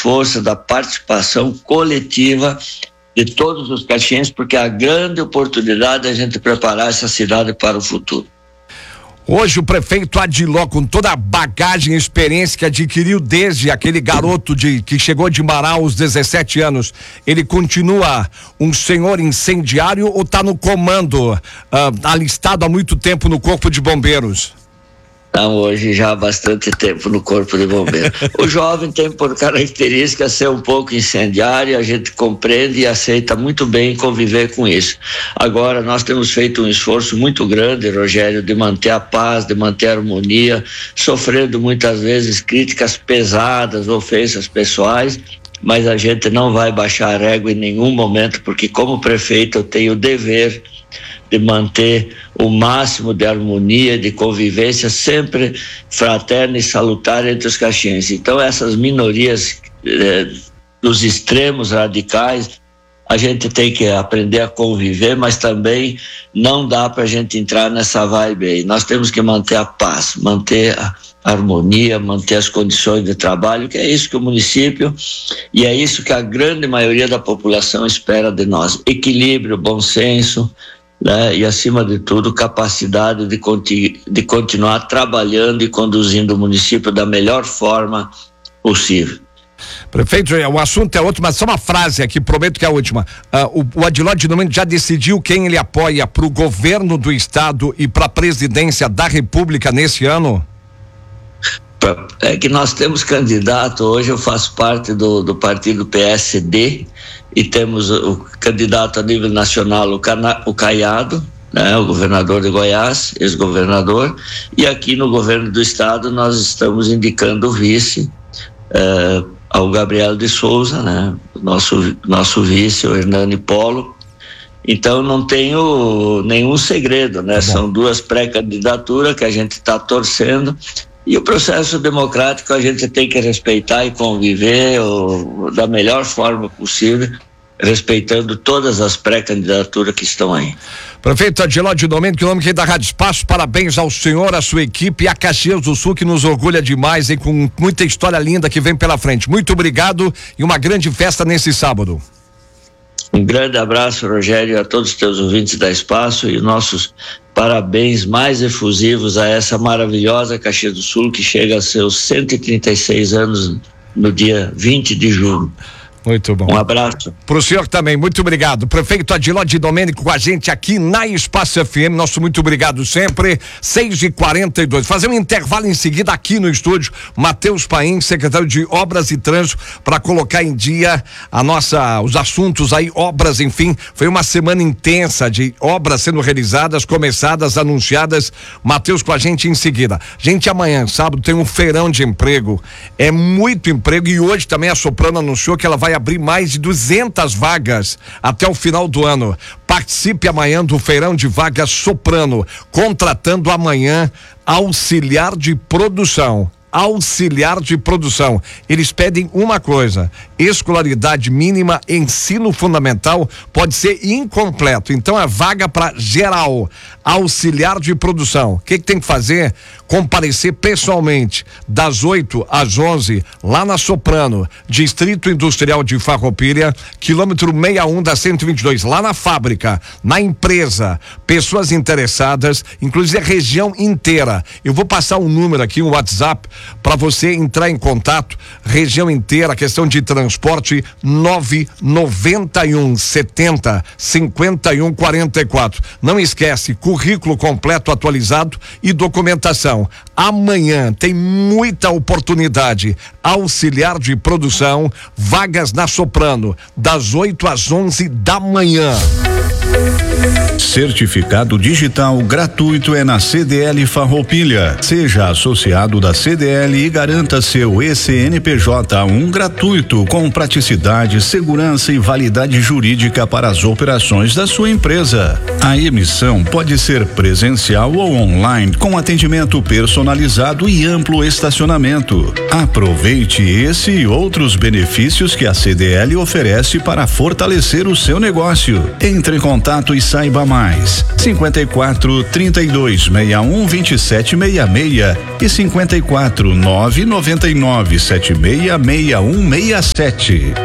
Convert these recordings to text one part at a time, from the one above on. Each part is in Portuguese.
força da participação coletiva de todos os caxienses, porque é a grande oportunidade a gente preparar essa cidade para o futuro. Hoje o prefeito Adiló, com toda a bagagem e experiência que adquiriu desde aquele garoto que chegou de Marau aos 17 anos, ele continua um senhor incendiário ou está no comando, alistado há muito tempo no Corpo de Bombeiros? Não, hoje já há bastante tempo no Corpo de Bombeiros. O jovem tem por característica ser um pouco incendiário, a gente compreende e aceita muito bem conviver com isso. Agora, nós temos feito um esforço muito grande, Rogério, de manter a paz, de manter a harmonia, sofrendo muitas vezes críticas pesadas, ofensas pessoais, mas a gente não vai baixar a régua em nenhum momento, porque como prefeito eu tenho o dever de manter o máximo de harmonia, de convivência sempre fraterna e salutar entre os caxienses. Então essas minorias dos extremos radicais, a gente tem que aprender a conviver, mas também não dá para a gente entrar nessa vibe aí. Nós temos que manter a paz, manter a harmonia, manter as condições de trabalho, que é isso que o município e é isso que a grande maioria da população espera de nós. Equilíbrio, bom senso, né? E acima de tudo capacidade de continuar trabalhando e conduzindo o município da melhor forma possível. Prefeito, o assunto é outro, mas só uma frase aqui, prometo que é a última. O Adiló de Domênico já decidiu quem ele apoia para o governo do estado e para a presidência da República nesse ano? É que nós temos candidato, hoje eu faço parte do partido PSD e temos o candidato a nível nacional, o Caiado, né, o governador de Goiás, ex-governador, e aqui no governo do estado nós estamos indicando o vice, ao Gabriel de Souza, né, nosso vice, o Hernani Polo. Então não tenho nenhum segredo, né? São duas pré-candidaturas que a gente está torcendo. E o processo democrático a gente tem que respeitar e conviver da melhor forma possível, respeitando todas as pré-candidaturas que estão aí. Prefeito Adiló de Domênico, em nome aqui da Rádio Espaço, parabéns ao senhor, à sua equipe e a Caxias do Sul, que nos orgulha demais e com muita história linda que vem pela frente. Muito obrigado e uma grande festa nesse sábado. Um grande abraço, Rogério, a todos os teus ouvintes da Espaço e nossos parabéns mais efusivos a essa maravilhosa Caxias do Sul, que chega a seus 136 anos no dia 20 de julho. Muito bom. Um abraço. Pro senhor também, muito obrigado. Prefeito Adiló de Domênico com a gente aqui na Espaço FM, nosso muito obrigado sempre. 6h42. Fazer um intervalo em seguida aqui no estúdio, Matheus Paim, secretário de Obras e Trânsito, para colocar em dia os assuntos aí, obras, enfim. Foi uma semana intensa de obras sendo realizadas, começadas, anunciadas. Matheus com a gente em seguida. Gente, amanhã, sábado, tem um feirão de emprego. É muito emprego e hoje também a Soprano anunciou que ela vai abrir mais de 200 vagas até o final do ano. Participe amanhã do feirão de vagas Soprano, contratando amanhã auxiliar de produção. Eles pedem uma coisa: escolaridade mínima, ensino fundamental, pode ser incompleto, então é vaga para geral, auxiliar de produção. O que tem que fazer? Comparecer pessoalmente das 8 às 11 lá na Soprano, Distrito Industrial de Farroupilha, quilômetro 61 da 122, lá na fábrica, na empresa. Pessoas interessadas, inclusive a região inteira. Eu vou passar um número aqui, um WhatsApp, para você entrar em contato, região inteira, questão de transporte, 991 70 51 44. Não esquece, currículo completo atualizado e documentação. Amanhã tem muita oportunidade. Auxiliar de produção, vagas na Soprano, das 8 às 11 da manhã. Certificado digital gratuito é na CDL Farroupilha. Seja associado da CDL e garanta seu ECNPJ1 gratuito, com praticidade, segurança e validade jurídica para as operações da sua empresa. A emissão pode ser presencial ou online, com atendimento personalizado e amplo estacionamento. Aproveite esse e outros benefícios que a CDL oferece para fortalecer o seu negócio. Entre em contato e saiba Saiba mais. 54 32 61 27 66 e 54 999 76 6167.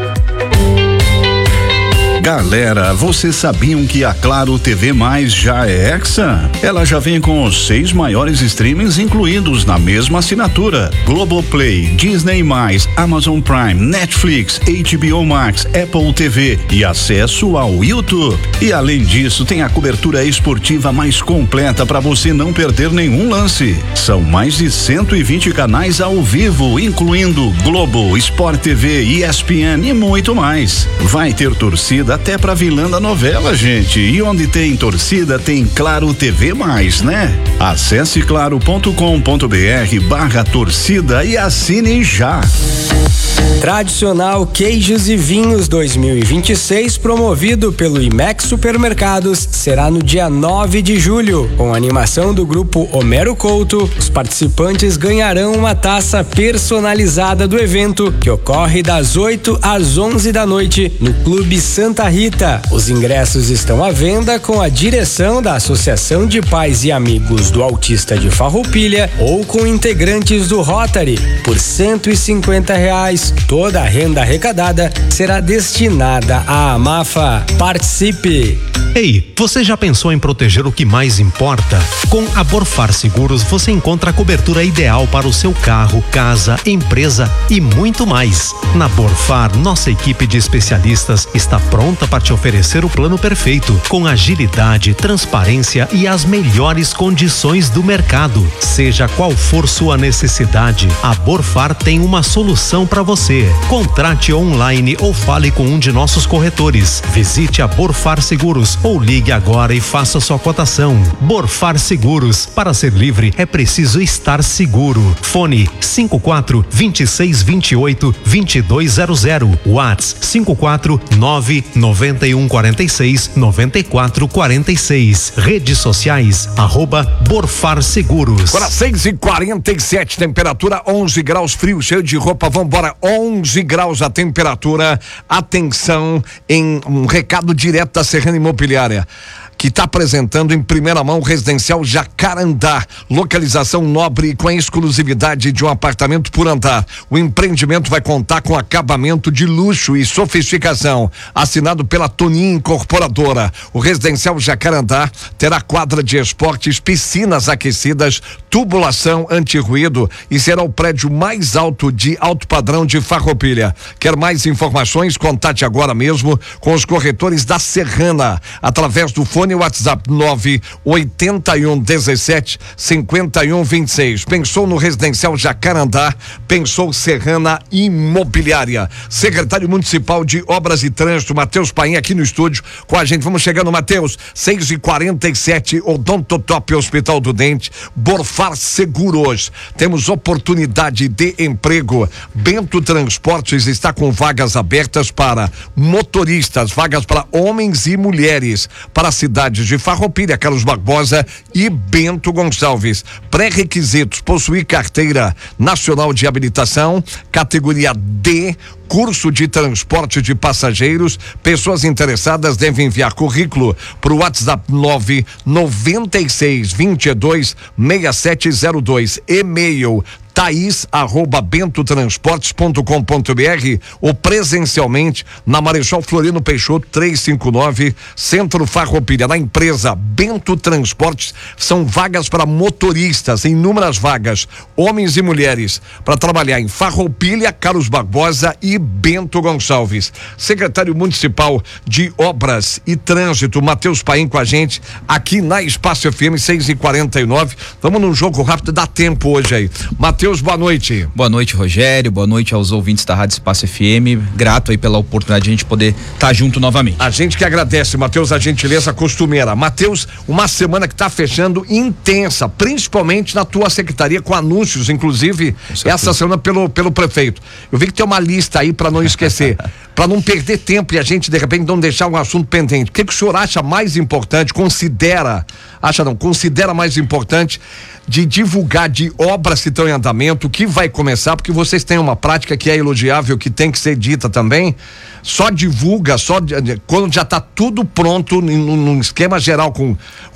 Galera, vocês sabiam que a Claro TV Mais já é Hexa? Ela já vem com os 6 maiores streamings incluídos na mesma assinatura: Globoplay, Disney+, Amazon Prime, Netflix, HBO Max, Apple TV e acesso ao YouTube. E além disso, tem a cobertura esportiva mais completa para você não perder nenhum lance. São mais de 120 canais ao vivo, incluindo Globo, Sport TV, ESPN e muito mais. Vai ter torcida até pra vilã da novela, gente. E onde tem torcida, tem Claro TV Mais, né? Acesse claro.com.br/torcida e assine já. Tradicional Queijos e Vinhos 2026, promovido pelo IMEX Supermercados, será no dia 9 de julho. Com a animação do grupo Homero Couto, os participantes ganharão uma taça personalizada do evento, que ocorre das 8 às 11 da noite no Clube Santa Rita. Os ingressos estão à venda com a direção da Associação de Pais e Amigos do Autista de Farroupilha ou com integrantes do Rotary por R$150. Toda a renda arrecadada será destinada à AMAFA. Participe! Ei, você já pensou em proteger o que mais importa? Com a Borfar Seguros você encontra a cobertura ideal para o seu carro, casa, empresa e muito mais. Na Borfar, nossa equipe de especialistas está pronta para te oferecer o plano perfeito, com agilidade, transparência e as melhores condições do mercado. Seja qual for sua necessidade, a Borfar tem uma solução para você. Contrate online ou fale com um de nossos corretores. Visite a Borfar Seguros ou ligue agora e faça sua cotação. Borfar Seguros. Para ser livre é preciso estar seguro. Fone 54 26 28 2200. WhatsApp 54 991 46 94 46. Redes sociais @Borfar Seguros. Agora 6h47, temperatura 11 graus, frio, cheio de roupa, vambora. 11 graus a temperatura. Atenção, em um recado direto da Serrana Imobiliária, que está apresentando em primeira mão o residencial Jacarandá, localização nobre com a exclusividade de um apartamento por andar. O empreendimento vai contar com acabamento de luxo e sofisticação, assinado pela Toninho Incorporadora. O residencial Jacarandá terá quadra de esportes, piscinas aquecidas, tubulação anti-ruído e será o prédio mais alto de alto padrão de Farroupilha. Quer mais informações? Contate agora mesmo com os corretores da Serrana, através do fone WhatsApp 981 17 51 26. Pensou no residencial Jacarandá? Pensou Serrana Imobiliária. Secretário Municipal de Obras e Trânsito, Matheus Paim, aqui no estúdio com a gente. Vamos chegando, Matheus. 6h47, Odontotop Hospital do Dente, Borfar Seguros. Temos oportunidade de emprego. Bento Transportes está com vagas abertas para motoristas, vagas para homens e mulheres, para a cidade de Farroupilha, Carlos Barbosa e Bento Gonçalves. Pré-requisitos: possuir carteira nacional de habilitação, categoria D, curso de transporte de passageiros. Pessoas interessadas devem enviar currículo para o WhatsApp 996 22 6702, e-mail thais@bentotransportes.com.br ou presencialmente na Marechal Floriano Peixoto 359, Centro Farroupilha. Na empresa Bento Transportes são vagas para motoristas, inúmeras vagas, homens e mulheres, para trabalhar em Farroupilha, Carlos Barbosa e Bento Gonçalves. Secretário Municipal de Obras e Trânsito, Matheus Paim, com a gente aqui na Espaço FM 6h49. Vamos num jogo rápido, dá tempo hoje aí. Matheus, boa noite. Boa noite, Rogério, boa noite aos ouvintes da Rádio Espaço FM, grato aí pela oportunidade de a gente poder estar junto novamente. A gente que agradece, Matheus, a gentileza costumeira. Matheus, uma semana que está fechando intensa, principalmente na tua secretaria, com anúncios, inclusive essa semana pelo prefeito. Eu vi que tem uma lista aí para não esquecer, para não perder tempo e a gente de repente não deixar um assunto pendente. O que o senhor acha mais importante, considera mais importante de divulgar de obras que estão em andamento andamento, o que vai começar, porque vocês têm uma prática que é elogiável, que tem que ser dita também. Só divulga, quando já está tudo pronto, num esquema geral, com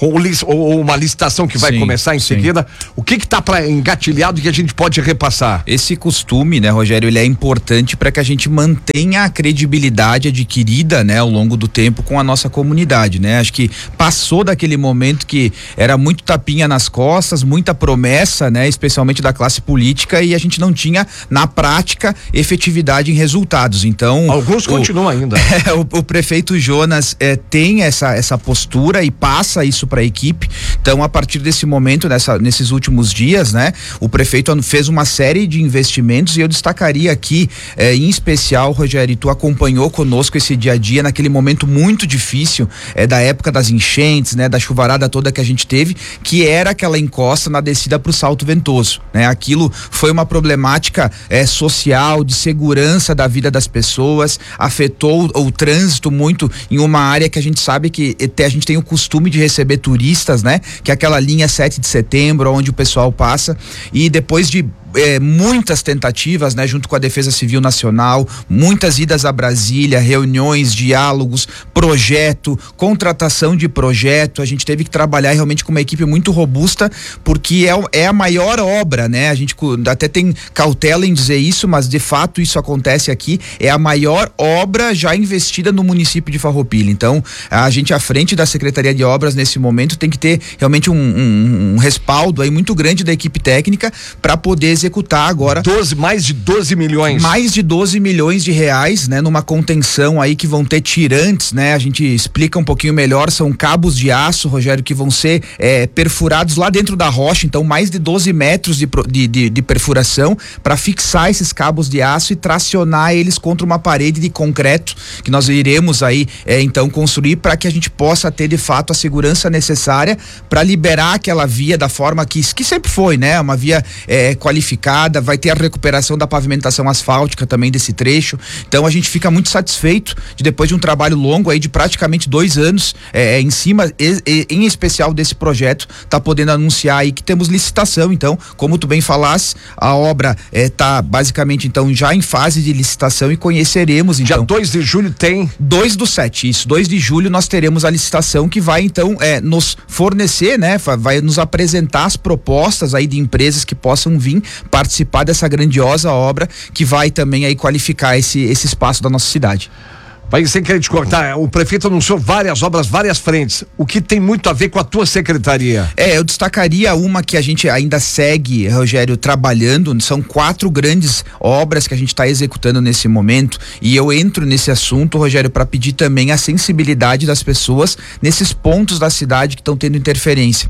uma licitação que vai começar em seguida. O que está engatilhado que a gente pode repassar? Esse costume, né, Rogério, ele é importante para que a gente mantenha a credibilidade adquirida, né, ao longo do tempo com a nossa comunidade, né? Acho que passou daquele momento que era muito tapinha nas costas, muita promessa, né, especialmente da classe política, e a gente não tinha na prática efetividade em resultados. Então, alguns continuam ainda. O prefeito Jonas tem essa postura e passa isso para a equipe. Então, a partir desse momento, nesses últimos dias, né, o prefeito fez uma série de investimentos, e eu destacaria aqui, em especial, Rogério, tu acompanhou conosco esse dia a dia naquele momento muito difícil da época das enchentes, né, da chuvarada toda que a gente teve, que era aquela encosta na descida para o Salto Ventoso, né? Aquilo foi uma problemática social, de segurança da vida das pessoas, afetou o trânsito muito em uma área que a gente sabe que a gente tem o costume de receber turistas, né? Que é aquela linha 7 de setembro, onde o pessoal passa, e depois de muitas tentativas, né, junto com a Defesa Civil Nacional, muitas idas a Brasília, reuniões, diálogos, projeto, contratação de projeto. A gente teve que trabalhar realmente com uma equipe muito robusta, porque é a maior obra, né? A gente até tem cautela em dizer isso, mas de fato isso acontece aqui. É a maior obra já investida no município de Farroupilha. Então, a gente à frente da Secretaria de Obras nesse momento tem que ter realmente um respaldo aí muito grande da equipe técnica para poder executar agora mais de 12 milhões. Mais de 12 milhões de reais, né? Numa contenção aí que vão ter tirantes, né? A gente explica um pouquinho melhor, são cabos de aço, Rogério, que vão ser perfurados lá dentro da rocha, então mais de 12 metros de perfuração para fixar esses cabos de aço e tracionar eles contra uma parede de concreto que nós iremos aí então construir para que a gente possa ter de fato a segurança necessária para liberar aquela via da forma que sempre foi, né? Uma via qualificada, vai ter a recuperação da pavimentação asfáltica também desse trecho. Então a gente fica muito satisfeito de, depois de um trabalho longo aí de praticamente 2 anos em cima, em especial desse projeto, tá podendo anunciar aí que temos licitação. Então, como tu bem falasse, a obra tá basicamente então já em fase de licitação e conheceremos então. Dia 2 de julho tem? 2/7, isso, 2 de julho nós teremos a licitação que vai então nos fornecer, né? Vai nos apresentar as propostas aí de empresas que possam vir participar dessa grandiosa obra que vai também aí qualificar esse espaço da nossa cidade. Mas sem querer te cortar, o prefeito anunciou várias obras, várias frentes, o que tem muito a ver com a tua secretaria. Eu destacaria uma que a gente ainda segue, Rogério, trabalhando. São 4 grandes obras que a gente está executando nesse momento, e eu entro nesse assunto, Rogério, para pedir também a sensibilidade das pessoas nesses pontos da cidade que estão tendo interferência.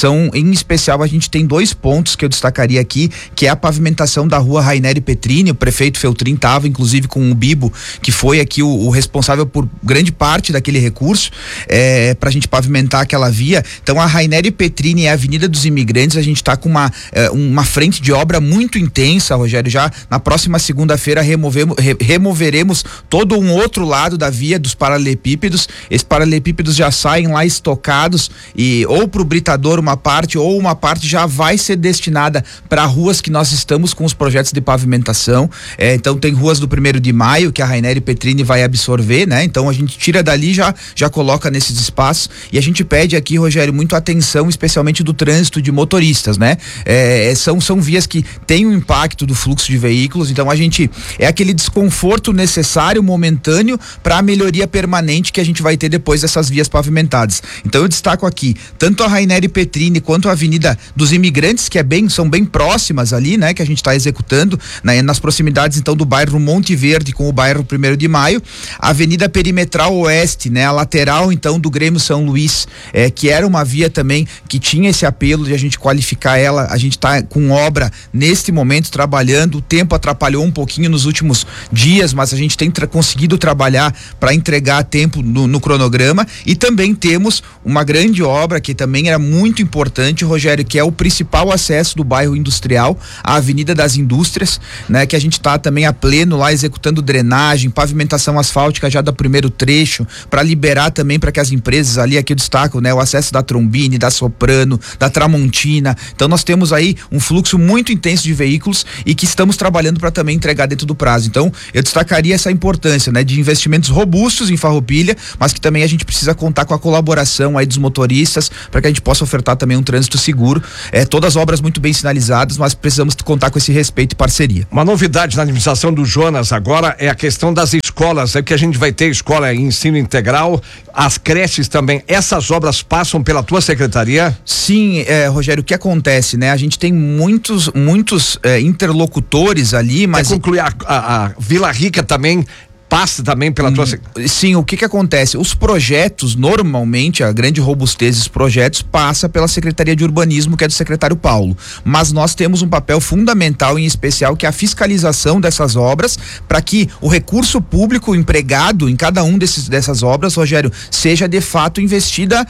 Em especial, a gente tem 2 pontos que eu destacaria aqui, que é a pavimentação da rua Raineri Petrini. O prefeito Feltrin estava inclusive com o Bibo, que foi aqui o responsável por grande parte daquele recurso para a gente pavimentar aquela via. Então a Raineri Petrini e a Avenida dos Imigrantes, a gente está com uma frente de obra muito intensa, Rogério. Já na próxima segunda-feira removeremos todo um outro lado da via dos paralelepípedos. Esses paralelepípedos já saem lá estocados, e ou para o britador uma parte, ou uma parte já vai ser destinada para ruas que nós estamos com os projetos de pavimentação. Então tem ruas do 1º de maio que a Raineri Petrini vai absorver, né? Então a gente tira dali, já coloca nesses espaços, e a gente pede aqui, Rogério, muito atenção, especialmente do trânsito de motoristas, né? São vias que têm um impacto do fluxo de veículos, então a gente aquele desconforto necessário, momentâneo, para a melhoria permanente que a gente vai ter depois dessas vias pavimentadas. Então eu destaco aqui tanto a Raineri Petrini quanto a Avenida dos Imigrantes, que são bem próximas ali, né? Que a gente está executando, né? Nas proximidades então do bairro Monte Verde com o bairro 1º de Maio, a Avenida Perimetral Oeste, né? A lateral então do Grêmio São Luís, que era uma via também que tinha esse apelo de a gente qualificar ela. A gente está com obra neste momento trabalhando. O tempo atrapalhou um pouquinho nos últimos dias, mas a gente tem conseguido trabalhar para entregar a tempo no cronograma. E também temos uma grande obra que também era muito importante, Rogério, que é o principal acesso do bairro industrial, a Avenida das Indústrias, né? Que a gente está também a pleno lá executando drenagem, pavimentação asfáltica asfáltica já do primeiro trecho, para liberar também para que as empresas ali, aqui eu destaco, né, o acesso da Trombini, da Soprano, da Tramontina. Então nós temos aí um fluxo muito intenso de veículos e que estamos trabalhando para também entregar dentro do prazo. Então eu destacaria essa importância, né, de investimentos robustos em Farroupilha, mas que também a gente precisa contar com a colaboração aí dos motoristas para que a gente possa ofertar também um trânsito seguro. Todas obras muito bem sinalizadas, mas precisamos contar com esse respeito e parceria. Uma novidade na administração do Jonas agora é a questão das escolas, que a gente vai ter escola em ensino integral, as creches também. Essas obras passam pela tua secretaria? Sim, Rogério, o que acontece, né? A gente tem muitos interlocutores ali, mas... Quer concluir a Vila Rica também passa também pela tua... Sim, o que acontece? Os projetos, normalmente, a grande robustez dos projetos passa pela Secretaria de Urbanismo, que é do secretário Paulo. Mas nós temos um papel fundamental, em especial, que é a fiscalização dessas obras, para que o recurso público empregado em cada dessas obras, Rogério, seja de fato investida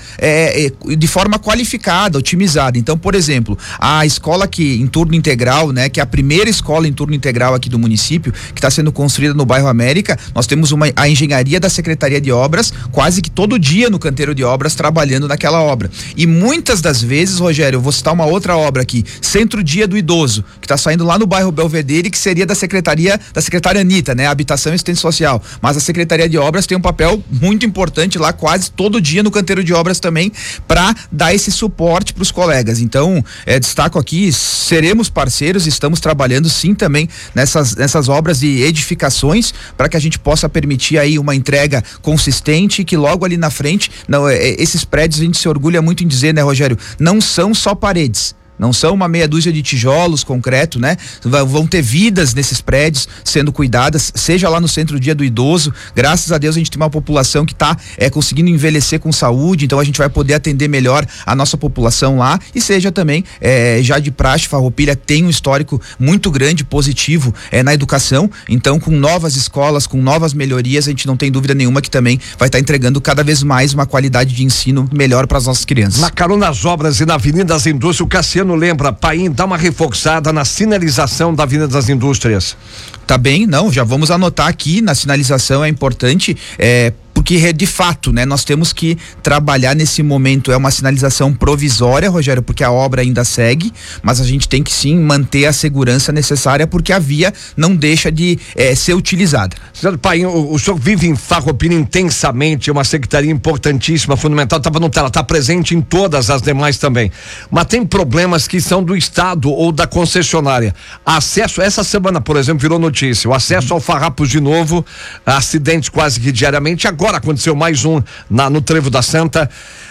de forma qualificada, otimizada. Então, por exemplo, a escola em turno integral, né, que é a primeira escola em turno integral aqui do município, que está sendo construída no bairro América, nós temos a engenharia da Secretaria de Obras quase que todo dia no canteiro de obras trabalhando naquela obra. E muitas das vezes, Rogério, eu vou citar uma outra obra aqui, Centro Dia do Idoso, que está saindo lá no bairro Belvedere, que seria da secretária Anitta, né? Habitação e Assistência Social. Mas a Secretaria de Obras tem um papel muito importante lá quase todo dia no canteiro de obras também, para dar esse suporte para os colegas. Então, destaco aqui, seremos parceiros, estamos trabalhando sim também nessas obras de edificações, para que a gente possa permitir aí uma entrega consistente, que logo ali na frente, esses prédios a gente se orgulha muito em dizer, né, Rogério, não são só paredes. Não são uma meia dúzia de tijolos, concreto, né? Vão ter vidas nesses prédios sendo cuidadas, seja lá no Centro Dia do Idoso. Graças a Deus a gente tem uma população que está conseguindo envelhecer com saúde, então a gente vai poder atender melhor a nossa população lá, e seja também, já de praxe, Farroupilha tem um histórico muito grande, positivo na educação, então com novas escolas, com novas melhorias, a gente não tem dúvida nenhuma que também vai estar entregando cada vez mais uma qualidade de ensino melhor para as nossas crianças. Na Carona das Obras e na Avenida das Indústrias, o Cassiano lembra, Paim, dá uma reforçada na sinalização da Avenida das Indústrias. Tá bem, não, já vamos anotar aqui, na sinalização é importante, porque de fato, né, nós temos que trabalhar nesse momento, uma sinalização provisória, Rogério, porque a obra ainda segue, mas a gente tem que sim manter a segurança necessária, porque a via não deixa de ser utilizada. Senhor Paim, o senhor vive em Farroupilha intensamente, é uma secretaria importantíssima, fundamental, está presente em todas as demais também, mas tem problemas que são do Estado ou da concessionária. Acesso, essa semana, por exemplo, virou notícia, o acesso ao Farrapos de novo, acidentes quase que diariamente. Agora aconteceu mais um no Trevo da Santa.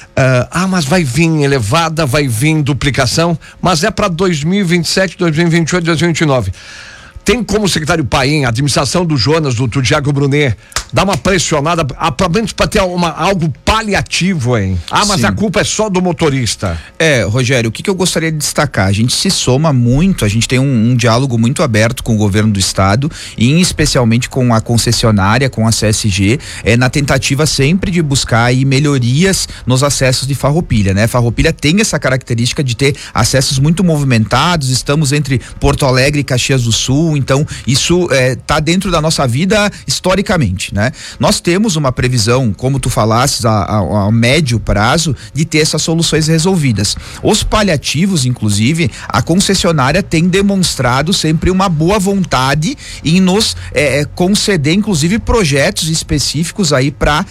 Mas vai vir elevada, vai vir duplicação, mas é para 2027, 2028, 2029. Tem como secretário Paim, a administração do Jonas, do Tiago Brunet, dar uma pressionada, pelo menos para ter algo paliativo, hein? Mas sim, a culpa é só do motorista. Rogério, o que eu gostaria de destacar? A gente se soma muito, a gente tem um diálogo muito aberto com o governo do estado, e especialmente com a concessionária, com a CSG, na tentativa sempre de buscar aí melhorias nos acessos de Farroupilha, né? Farroupilha tem essa característica de ter acessos muito movimentados, estamos entre Porto Alegre e Caxias do Sul, então isso tá dentro da nossa vida historicamente, né? Nós temos uma previsão, como tu falasses, a médio prazo, de ter essas soluções resolvidas. Os paliativos, inclusive, a concessionária tem demonstrado sempre uma boa vontade em nos conceder, inclusive, projetos específicos aí para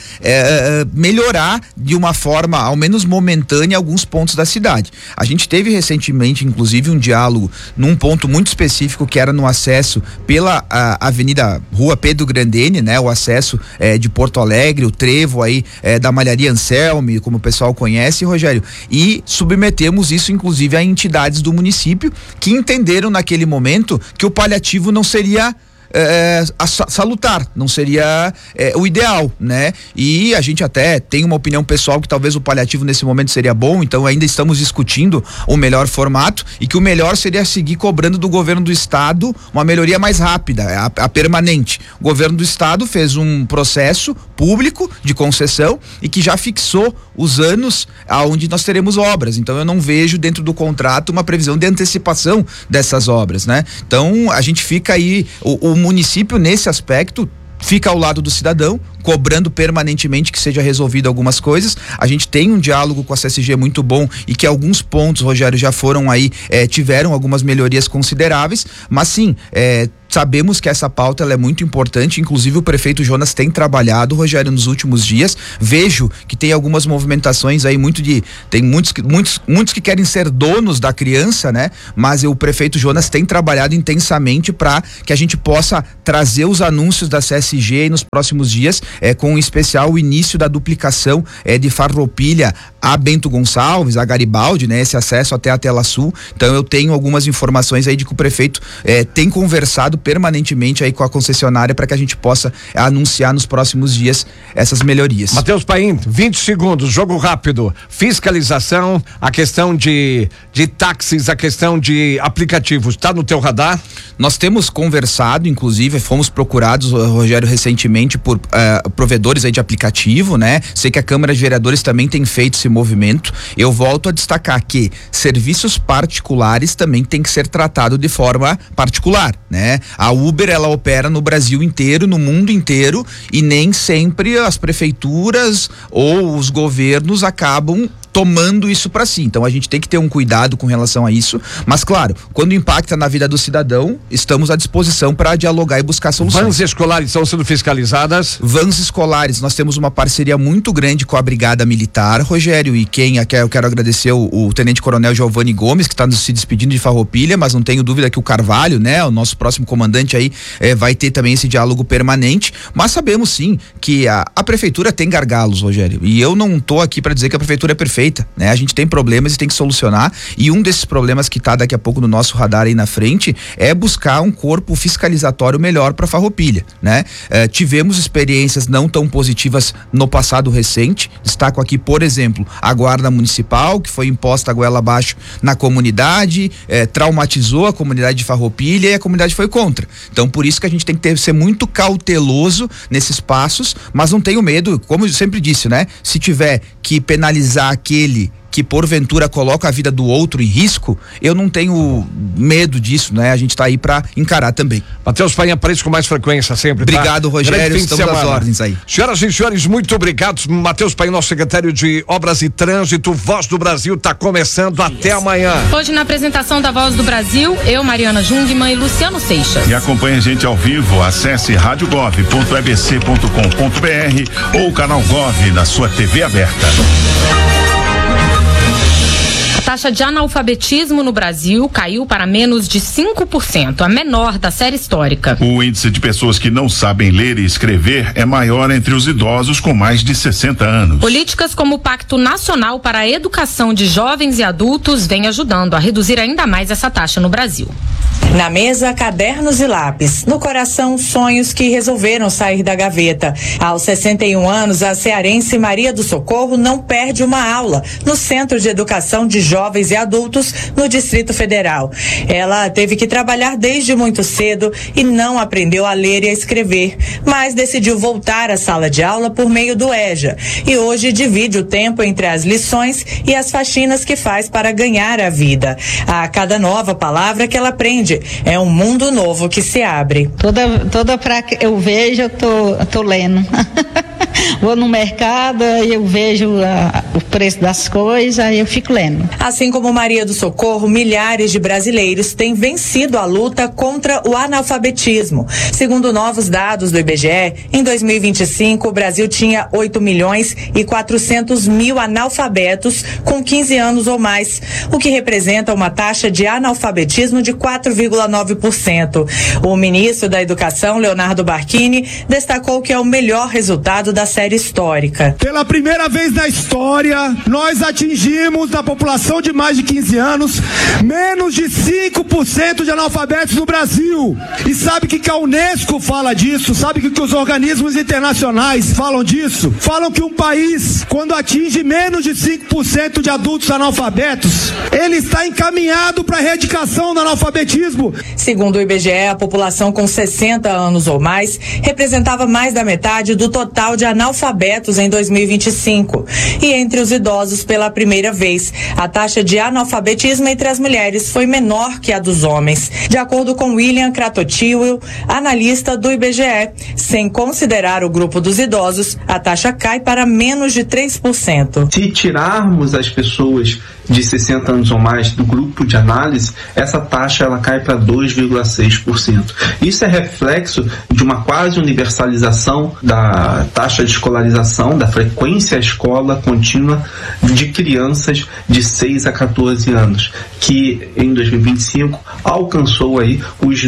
melhorar de uma forma, ao menos momentânea, alguns pontos da cidade. A gente teve recentemente, inclusive, um diálogo num ponto muito específico, que era no acesso pela Rua Pedro Grandene, né? O acesso de Porto Alegre, o trevo aí da Malharia Anselme, como o pessoal conhece, Rogério, e submetemos isso inclusive a entidades do município que entenderam naquele momento que o paliativo não seria salutar, não seria o ideal, né? E a gente até tem uma opinião pessoal que talvez o paliativo nesse momento seria bom, então ainda estamos discutindo o melhor formato, e que o melhor seria seguir cobrando do governo do estado uma melhoria mais rápida, a permanente. O governo do estado fez um processo público de concessão e que já fixou os anos aonde nós teremos obras, então eu não vejo dentro do contrato uma previsão de antecipação dessas obras, né? Então a gente fica aí, o município nesse aspecto fica ao lado do cidadão, cobrando permanentemente que seja resolvido algumas coisas. A gente tem um diálogo com a CSG muito bom e que alguns pontos, Rogério, já foram aí, tiveram algumas melhorias consideráveis, mas sim, sabemos que essa pauta ela é muito importante, inclusive o prefeito Jonas tem trabalhado, Rogério, nos últimos dias. Vejo que tem algumas movimentações aí tem muitos que querem ser donos da criança, né? Mas o prefeito Jonas tem trabalhado intensamente para que a gente possa trazer os anúncios da CSG nos próximos dias, com em especial o início da duplicação de Farroupilha a Bento Gonçalves, a Garibaldi, né? Esse acesso até a Tela Sul. Então eu tenho algumas informações aí de que o prefeito tem conversado permanentemente aí com a concessionária para que a gente possa anunciar nos próximos dias essas melhorias. Matheus Paim, 20 segundos, jogo rápido. Fiscalização, a questão de táxis, a questão de aplicativos, tá no teu radar? Nós temos conversado, inclusive fomos procurados, Rogério, recentemente por provedores aí de aplicativo, né? Sei que a Câmara de Vereadores também tem feito esse movimento. Eu volto a destacar que serviços particulares também tem que ser tratado de forma particular, né? A Uber, ela opera no Brasil inteiro, no mundo inteiro, e nem sempre as prefeituras ou os governos acabam tomando isso para si. Então a gente tem que ter um cuidado com relação a isso, mas claro, quando impacta na vida do cidadão, estamos à disposição para dialogar e buscar soluções. Vans escolares estão sendo fiscalizadas? Vans escolares, nós temos uma parceria muito grande com a Brigada Militar, Rogério, e eu quero agradecer o Tenente Coronel Giovanni Gomes, que está se despedindo de Farroupilha, mas não tenho dúvida que o Carvalho, né, o nosso próximo comandante aí, vai ter também esse diálogo permanente, mas sabemos sim que a prefeitura tem gargalos, Rogério, e eu não tô aqui para dizer que a prefeitura é perfeita, né? A gente tem problemas e tem que solucionar, e um desses problemas que tá daqui a pouco no nosso radar aí na frente é buscar um corpo fiscalizatório melhor para Farroupilha, né? Tivemos experiências não tão positivas no passado recente, destaco aqui, por exemplo, a guarda municipal, que foi imposta a goela abaixo na comunidade, traumatizou a comunidade de Farroupilha e a comunidade foi contra. Então, por isso que a gente tem que ser muito cauteloso nesses passos, mas não tenho medo, como eu sempre disse, né? Se tiver que penalizar aquele que porventura coloca a vida do outro em risco, eu não tenho medo disso, né? A gente tá aí para encarar também. Matheus Paim aparece com mais frequência sempre. Obrigado, tá? Rogério, estamos às ordens aí. Senhoras e senhores, muito obrigado. Matheus Paim, nosso secretário de Obras e Trânsito, Voz do Brasil tá começando. Até amanhã. Hoje na apresentação da Voz do Brasil, eu, Mariana Jungmann e Luciano Seixas. E acompanhe a gente ao vivo, acesse radiogov.ebc.com.br ou o canal Gov na sua TV aberta. A taxa de analfabetismo no Brasil caiu para menos de 5%, a menor da série histórica. O índice de pessoas que não sabem ler e escrever é maior entre os idosos com mais de 60 anos. Políticas como o Pacto Nacional para a Educação de Jovens e Adultos vêm ajudando a reduzir ainda mais essa taxa no Brasil. Na mesa, cadernos e lápis. No coração, sonhos que resolveram sair da gaveta. Aos 61 anos, a cearense Maria do Socorro não perde uma aula no Centro de Educação de Jovens e Adultos no Distrito Federal. Ela teve que trabalhar desde muito cedo e não aprendeu a ler e a escrever, mas decidiu voltar à sala de aula por meio do EJA. E hoje divide o tempo entre as lições e as faxinas que faz para ganhar a vida. A cada nova palavra que ela aprende, é um mundo novo que se abre. Toda pra que eu vejo, eu tô lendo. Vou no mercado e eu vejo o preço das coisas e eu fico lendo. Assim como Maria do Socorro, milhares de brasileiros têm vencido a luta contra o analfabetismo. Segundo novos dados do IBGE, em 2025 o Brasil tinha 8.400.000 analfabetos com 15 anos ou mais, o que representa uma taxa de analfabetismo de 4,9%. O ministro da Educação, Leonardo Barquini, destacou que é o melhor resultado da série histórica. Pela primeira vez na história, nós atingimos da população de mais de 15 anos menos de 5% de analfabetos no Brasil. E sabe o que a Unesco fala disso? Sabe o que os organismos internacionais falam disso? Falam que um país, quando atinge menos de 5% de adultos analfabetos, ele está encaminhado para a erradicação do analfabetismo. Segundo o IBGE, a população com 60 anos ou mais representava mais da metade do total de analfabetos em 2025. E entre os idosos, pela primeira vez, a taxa de analfabetismo entre as mulheres foi menor que a dos homens. De acordo com William Kratochvil, analista do IBGE, sem considerar o grupo dos idosos, a taxa cai para menos de 3%. Se tirarmos as pessoas de 60 anos ou mais do grupo de análise, essa taxa ela cai para 2,6%. Isso é reflexo de uma quase universalização da taxa de escolarização, da frequência à escola contínua de crianças de 6 a 14 anos, que em 2025 alcançou aí os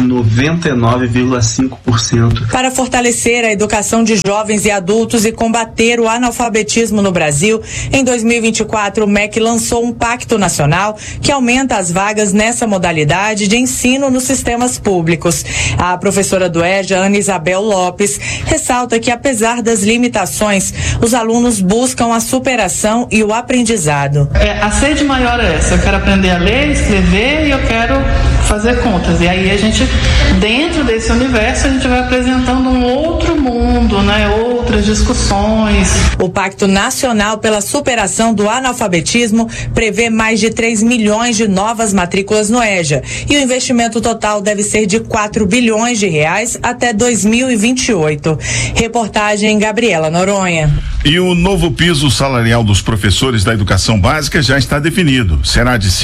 99,5%. Para fortalecer a educação de jovens e adultos e combater o analfabetismo no Brasil, em 2024 o MEC lançou um pacto nacional que aumenta as vagas nessa modalidade de ensino nos sistemas públicos. A professora do EJA, Ana Isabel Lopes, ressalta que apesar das limitações, os alunos buscam a superação e o aprendizado. A sede maior é essa, eu quero aprender a ler, escrever e eu quero fazer contas. E aí a gente, dentro desse universo, a gente vai apresentando um outro mundo, né? Outras discussões. O Pacto Nacional pela Superação do Analfabetismo prevê mais de 3 milhões de novas matrículas no EJA e o investimento total deve ser de 4 bilhões de reais até 2028. Reportagem Gabriela Noronha. E o novo piso salarial dos professores da educação básica já está definido. Será de R$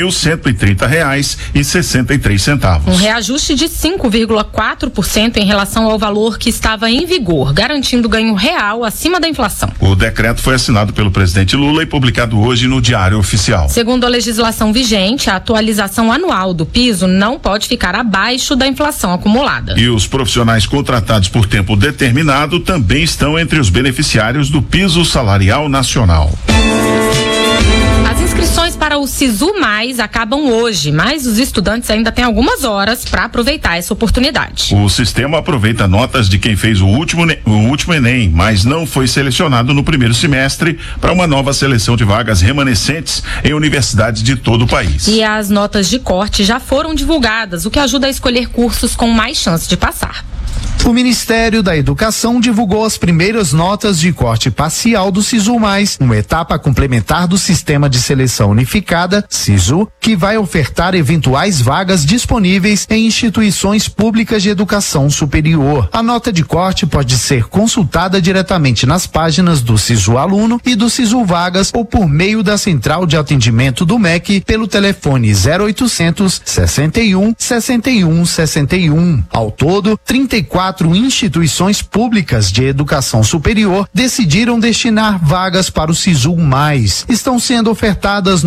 5.130,63. Um reajuste de 5,4% em relação ao valor que estava em vigor, garantindo ganho real acima da inflação. O decreto foi assinado pelo presidente Lula e publicado hoje no Diário Oficial. Segundo a legislação vigente, a atualização anual do piso não pode ficar abaixo da inflação acumulada. E os profissionais contratados por tempo determinado também estão entre os beneficiários do piso salarial nacional. As inscrições para o Sisu Mais acabam hoje, mas os estudantes ainda têm algumas horas para aproveitar essa oportunidade. O sistema aproveita notas de quem fez o último Enem, mas não foi selecionado no primeiro semestre para uma nova seleção de vagas remanescentes em universidades de todo o país. E as notas de corte já foram divulgadas, o que ajuda a escolher cursos com mais chance de passar. O Ministério da Educação divulgou as primeiras notas de corte parcial do Sisu Mais, uma etapa complementar do Sistema de Seleção Unificada, SISU, que vai ofertar eventuais vagas disponíveis em instituições públicas de educação superior. A nota de corte pode ser consultada diretamente nas páginas do Sisu Aluno e do Sisu Vagas ou por meio da Central de Atendimento do MEC pelo telefone 0800 61 61 61. Ao todo, 34 instituições públicas de educação superior decidiram destinar vagas para o Sisu Mais. Estão sendo ofertadas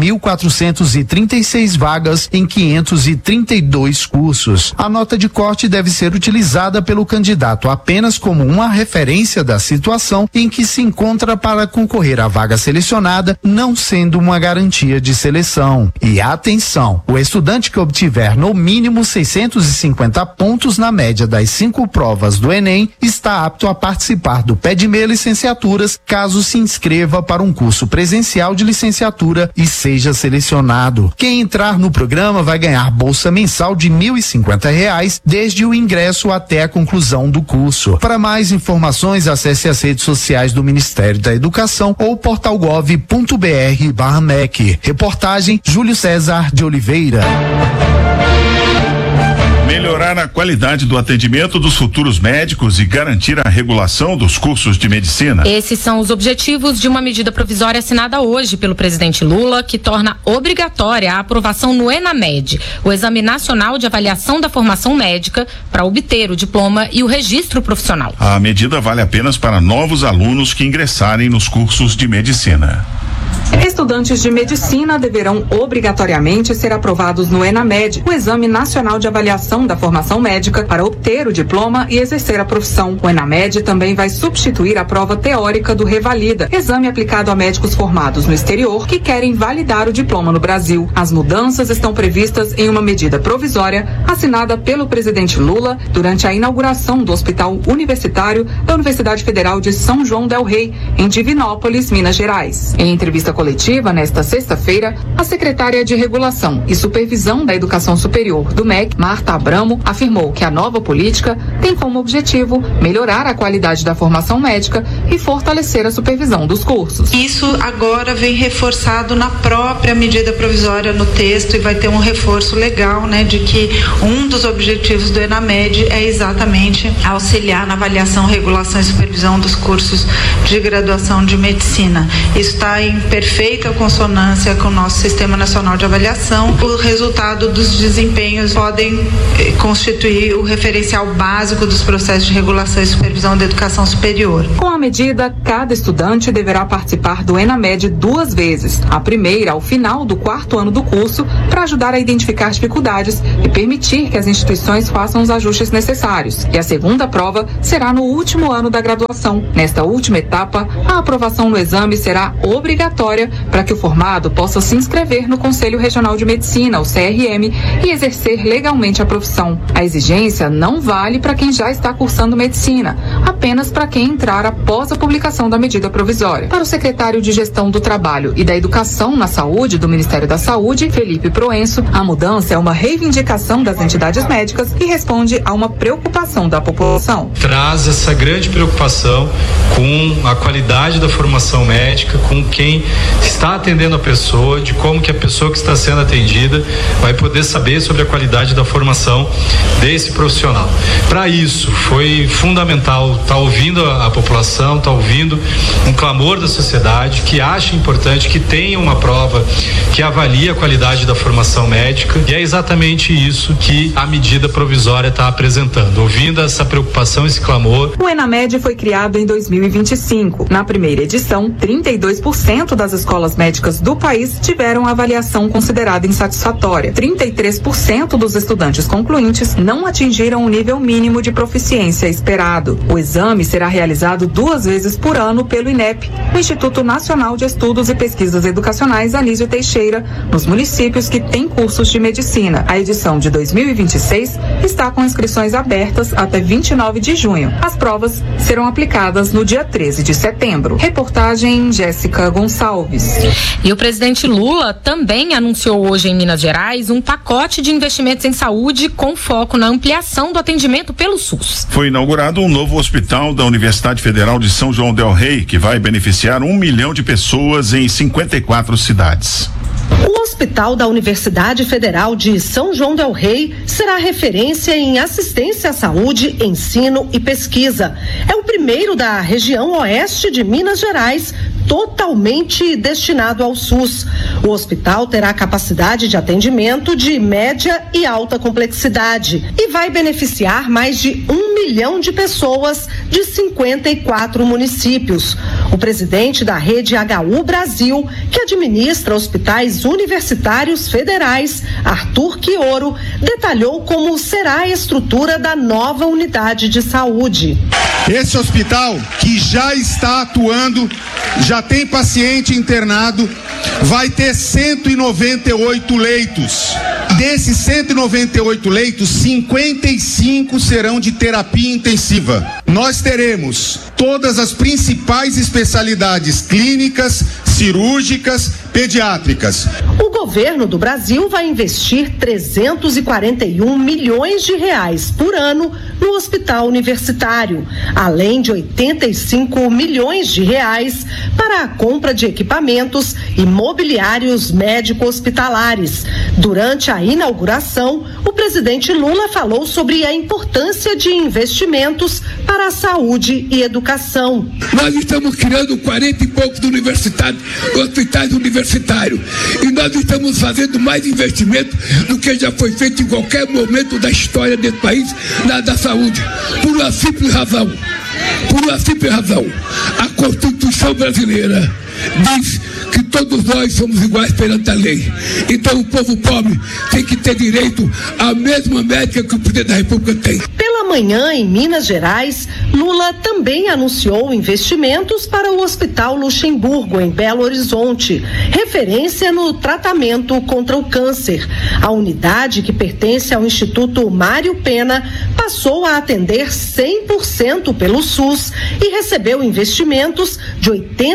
9.436 vagas em 532 cursos. A nota de corte deve ser utilizada pelo candidato apenas como uma referência da situação em que se encontra para concorrer à vaga selecionada, não sendo uma garantia de seleção. E atenção, o estudante que obtiver no mínimo 650 pontos na média das 5 provas do Enem está apto a participar do PEDME Licenciaturas, caso se inscreva para um curso presencial de licenciatura e seja selecionado. Quem entrar no programa vai ganhar bolsa mensal de R$ 1.050 desde o ingresso até a conclusão do curso. Para mais informações, acesse as redes sociais do Ministério da Educação ou portalgov.br/MEC. Reportagem Júlio César de Oliveira. Melhorar a qualidade do atendimento dos futuros médicos e garantir a regulação dos cursos de medicina. Esses são os objetivos de uma medida provisória assinada hoje pelo presidente Lula, que torna obrigatória a aprovação no ENAMED, o Exame Nacional de Avaliação da Formação Médica, para obter o diploma e o registro profissional. A medida vale apenas para novos alunos que ingressarem nos cursos de medicina. Estudantes de medicina deverão obrigatoriamente ser aprovados no ENAMED, o Exame Nacional de Avaliação da Formação Médica, para obter o diploma e exercer a profissão. O ENAMED também vai substituir a prova teórica do Revalida, exame aplicado a médicos formados no exterior que querem validar o diploma no Brasil. As mudanças estão previstas em uma medida provisória assinada pelo presidente Lula durante a inauguração do Hospital Universitário da Universidade Federal de São João del Rei, em Divinópolis, Minas Gerais. Em entrevista entrevista coletiva nesta sexta-feira, a secretária de Regulação e Supervisão da Educação Superior do MEC, Marta Abramo, afirmou que a nova política tem como objetivo melhorar a qualidade da formação médica e fortalecer a supervisão dos cursos. Isso agora vem reforçado na própria medida provisória no texto e vai ter um reforço legal, né, de que um dos objetivos do ENAMED é exatamente auxiliar na avaliação, regulação e supervisão dos cursos de graduação de medicina. Isso está em perfeita consonância com o nosso Sistema Nacional de Avaliação. O resultado dos desempenhos podem constituir o referencial básico dos processos de regulação e supervisão da educação superior. Com a medida, cada estudante deverá participar do ENAMED 2 vezes. A primeira ao final do 4º ano do curso, para ajudar a identificar dificuldades e permitir que as instituições façam os ajustes necessários. E a segunda prova será no último ano da graduação. Nesta última etapa, a aprovação no exame será obrigatória para que o formado possa se inscrever no Conselho Regional de Medicina, o CRM, e exercer legalmente a profissão. A exigência não vale para quem já está cursando medicina, apenas para quem entrar após a publicação da medida provisória. Para o secretário de Gestão do Trabalho e da Educação na Saúde do Ministério da Saúde, Felipe Proenço, a mudança é uma reivindicação das entidades médicas e responde a uma preocupação da população. Traz essa grande preocupação com a qualidade da formação médica, com quem está atendendo a pessoa, de como que a pessoa que está sendo atendida vai poder saber sobre a qualidade da formação desse profissional. Para isso, foi fundamental estar ouvindo a população, estar ouvindo um clamor da sociedade que acha importante que tenha uma prova que avalie a qualidade da formação médica, e é exatamente isso que a medida provisória está apresentando. Ouvindo essa preocupação, esse clamor. O ENAMED foi criado em 2025. Na primeira edição, 32% das escolas médicas do país tiveram avaliação considerada insatisfatória. 33% dos estudantes concluintes não atingiram o nível mínimo de proficiência esperado. O exame será realizado 2 vezes por ano pelo INEP, o Instituto Nacional de Estudos e Pesquisas Educacionais Anísio Teixeira, nos municípios que têm cursos de medicina. A edição de 2026 está com inscrições abertas até 29 de junho. As provas serão aplicadas no dia 13 de setembro. Reportagem Jéssica Gonçalves. E o presidente Lula também anunciou hoje em Minas Gerais um pacote de investimentos em saúde com foco na ampliação do atendimento pelo SUS. Foi inaugurado um novo hospital da Universidade Federal de São João del Rei, que vai beneficiar 1 milhão de pessoas em 54 cidades. O Hospital da Universidade Federal de São João del Rei será referência em assistência à saúde, ensino e pesquisa. É o primeiro da região oeste de Minas Gerais, totalmente destinado ao SUS. O hospital terá capacidade de atendimento de média e alta complexidade e vai beneficiar mais de 1 milhão de pessoas de 54 municípios. O presidente da rede HU Brasil, que administra hospitais universitários federais, Arthur Quioro, detalhou como será a estrutura da nova unidade de saúde. Esse hospital, que já está atuando, já tem paciente internado, vai ter 198 leitos. Desses 198 leitos, 55 serão de terapia intensiva. Nós teremos todas as principais especialidades clínicas, cirúrgicas, pediátricas. O governo do Brasil vai investir 341 milhões de reais por ano no hospital universitário, além de 85 milhões de reais para a compra de equipamentos e mobiliários médico-hospitalares. Durante a inauguração, o presidente Lula falou sobre a importância de investimentos para a saúde e educação. Nós estamos criando 40 e poucos hospitais universitários, e nós estamos fazendo mais investimento do que já foi feito em qualquer momento da história desse país da saúde, por uma simples razão. A Constituição brasileira diz que todos nós somos iguais perante a lei. Então o povo pobre tem que ter direito à mesma médica que o presidente da República tem. Pela Pela manhã, em Minas Gerais, Lula também anunciou investimentos para o Hospital Luxemburgo, em Belo Horizonte, referência no tratamento contra o câncer. A unidade, que pertence ao Instituto Mário Pena, passou a atender 100% pelo SUS e recebeu investimentos de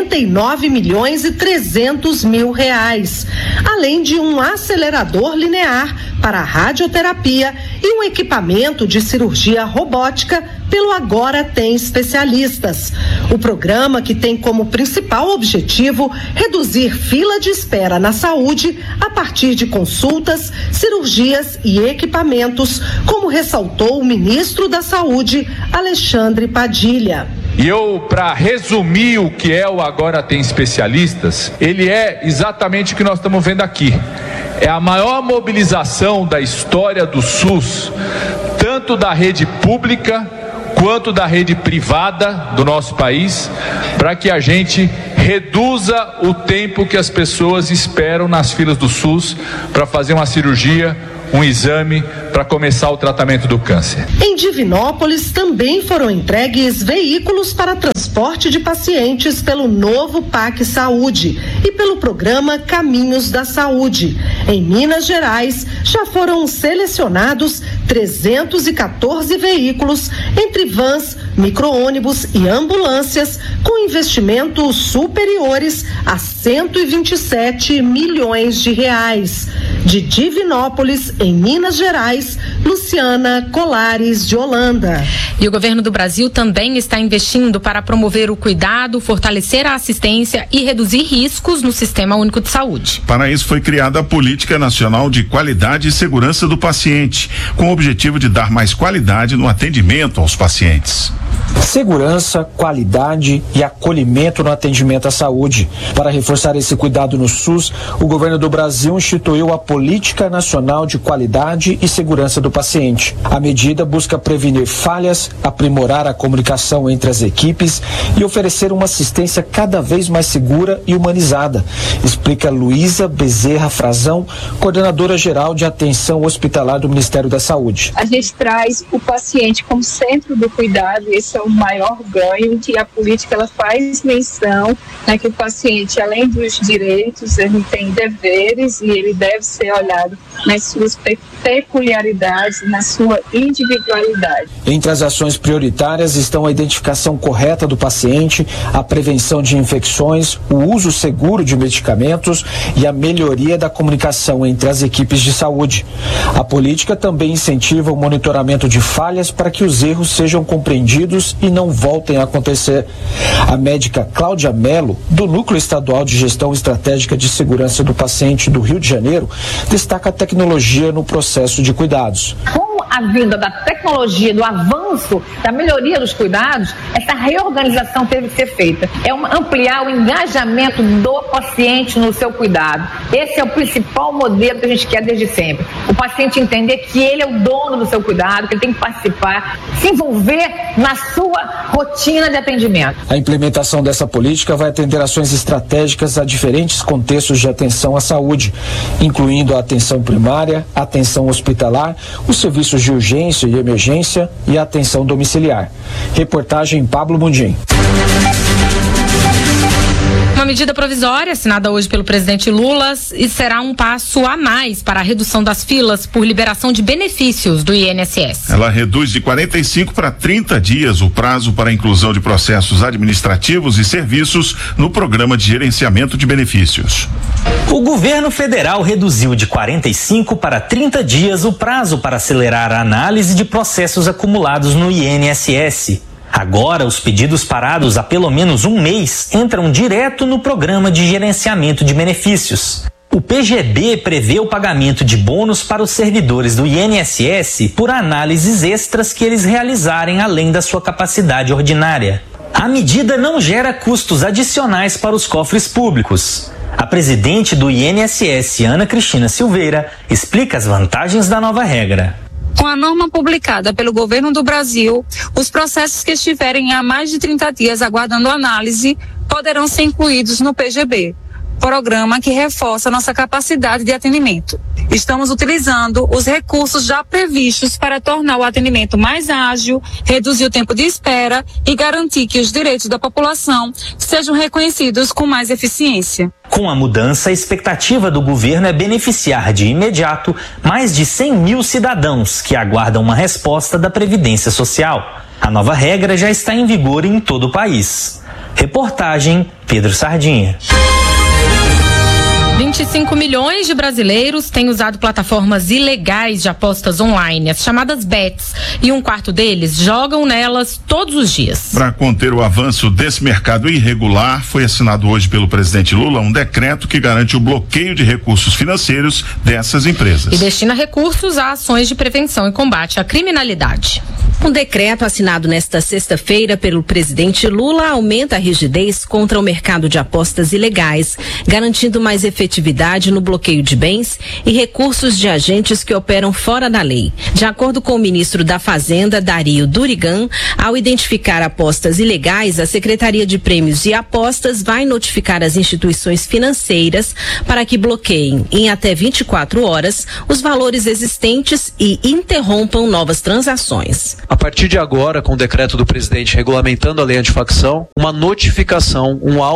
R$89.300.000, além de um acelerador linear para a radioterapia e um equipamento de cirurgia robótica pelo Agora Tem Especialistas. O programa, que tem como principal objetivo reduzir fila de espera na saúde a partir de consultas, cirurgias e equipamentos, como ressaltou o ministro da Saúde, Alexandre Padilha. E para resumir o que é o Agora Tem Especialistas, ele é exatamente o que nós estamos vendo aqui. É a maior mobilização da história do SUS, tanto da rede pública quanto da rede privada do nosso país, para que a gente reduza o tempo que as pessoas esperam nas filas do SUS para fazer uma cirurgia, um exame, para começar o tratamento do câncer. Em Divinópolis também foram entregues veículos para transporte de pacientes pelo novo PAC Saúde e pelo programa Caminhos da Saúde. Em Minas Gerais, já foram selecionados 314 veículos, entre vans, micro-ônibus e ambulâncias, com investimentos superiores a R$127 milhões. De Divinópolis, em Minas Gerais, Luciana Colares de Holanda. E o governo do Brasil também está investindo para promover o cuidado, fortalecer a assistência e reduzir riscos no Sistema Único de Saúde. Para isso foi criada a Política Nacional de Qualidade e Segurança do Paciente, com o objetivo de dar mais qualidade no atendimento aos pacientes. Segurança, qualidade e acolhimento no atendimento à saúde. Para reforçar esse cuidado no SUS, o governo do Brasil instituiu a Política Nacional de Qualidade e Segurança do Paciente. A medida busca prevenir falhas, aprimorar a comunicação entre as equipes e oferecer uma assistência cada vez mais segura e humanizada, explica Luísa Bezerra Frazão, coordenadora geral de atenção hospitalar do Ministério da Saúde. A gente traz o paciente como centro do cuidado, esse é o maior ganho, que a política ela faz menção, né, que o paciente, além dos direitos, ele tem deveres e ele deve ser olhado nas suas peculiaridades, na sua individualidade. Entre as ações prioritárias estão a identificação correta do paciente, a prevenção de infecções, o uso seguro de medicamentos e a melhoria da comunicação entre as equipes de saúde. A política também incentiva o monitoramento de falhas para que os erros sejam compreendidos e não voltem a acontecer. A médica Cláudia Mello, do Núcleo Estadual de Gestão Estratégica de Segurança do Paciente do Rio de Janeiro, destaca a tecnologia no processo de cuidados. Com a vinda da tecnologia, do avanço, da melhoria dos cuidados, essa reorganização teve que ser feita. É ampliar o engajamento do paciente no seu cuidado. Esse é o principal modelo que a gente quer desde sempre. O paciente entender que ele é o dono do seu cuidado, que ele tem que participar, se envolver na sua rotina de atendimento. A implementação dessa política vai atender ações estratégicas a diferentes contextos de atenção à saúde, incluindo a atenção primária, a atenção hospitalar, os serviços de urgência e emergência e a atenção domiciliar. Reportagem Pablo Mundim. Uma medida provisória assinada hoje pelo presidente Lula e será um passo a mais para a redução das filas por liberação de benefícios do INSS. Ela reduz de 45 para 30 dias o prazo para a inclusão de processos administrativos e serviços no programa de gerenciamento de benefícios. O governo federal reduziu de 45 para 30 dias o prazo para acelerar a análise de processos acumulados no INSS. Agora, os pedidos parados há pelo menos um mês entram direto no programa de gerenciamento de benefícios. O PGB prevê o pagamento de bônus para os servidores do INSS por análises extras que eles realizarem além da sua capacidade ordinária. A medida não gera custos adicionais para os cofres públicos. A presidente do INSS, Ana Cristina Silveira, explica as vantagens da nova regra. Com a norma publicada pelo governo do Brasil, os processos que estiverem há mais de 30 dias aguardando análise poderão ser incluídos no PGB, programa que reforça nossa capacidade de atendimento. Estamos utilizando os recursos já previstos para tornar o atendimento mais ágil, reduzir o tempo de espera e garantir que os direitos da população sejam reconhecidos com mais eficiência. Com a mudança, a expectativa do governo é beneficiar de imediato mais de 100 mil cidadãos que aguardam uma resposta da Previdência Social. A nova regra já está em vigor em todo o país. Reportagem Pedro Sardinha. 25 milhões de brasileiros têm usado plataformas ilegais de apostas online, as chamadas bets, e 1/4 deles jogam nelas todos os dias. Para conter o avanço desse mercado irregular, foi assinado hoje pelo presidente Lula um decreto que garante o bloqueio de recursos financeiros dessas empresas. E destina recursos a ações de prevenção e combate à criminalidade. Um decreto assinado nesta sexta-feira pelo presidente Lula aumenta a rigidez contra o mercado de apostas ilegais, garantindo mais efetividade no bloqueio de bens e recursos de agentes que operam fora da lei. De acordo com o ministro da Fazenda, Dario Durigan, ao identificar apostas ilegais, a Secretaria de Prêmios e Apostas vai notificar as instituições financeiras para que bloqueiem em até 24 horas os valores existentes e interrompam novas transações. A partir de agora, com o decreto do presidente regulamentando a lei antifacção, uma notificação,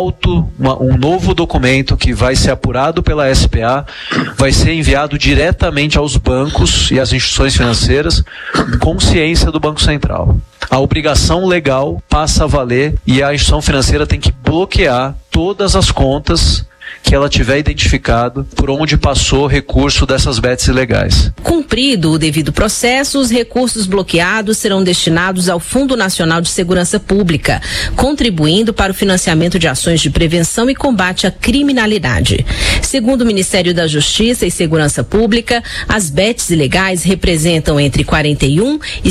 um novo documento que vai ser apurado pela SPA, vai ser enviado diretamente aos bancos e às instituições financeiras, com ciência do Banco Central. A obrigação legal passa a valer e a instituição financeira tem que bloquear todas as contas que ela tiver identificado por onde passou recurso dessas bets ilegais. Cumprido o devido processo, os recursos bloqueados serão destinados ao Fundo Nacional de Segurança Pública, contribuindo para o financiamento de ações de prevenção e combate à criminalidade. Segundo o Ministério da Justiça e Segurança Pública, as bets ilegais representam entre 41% e